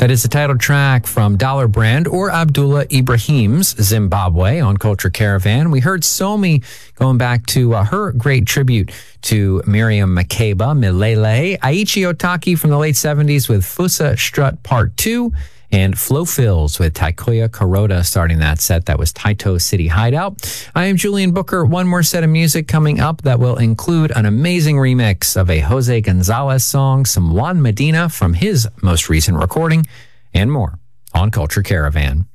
That is the title track from Dollar Brand or Abdullah Ibrahim's Zimbabwe on Culture Caravan. We heard Somi going back to her great tribute to Miriam Makeba, Milele, Aichi Otaki from the late 70s with Fusa Strut Part 2, and Flo Fills with Taikoya Kuroda starting that set. That was Taito City Hideout. I am Julian Booker. One more set of music coming up that will include an amazing remix of a Jose Gonzalez song, some Juan Medina from his most recent recording, and more on Culture Caravan.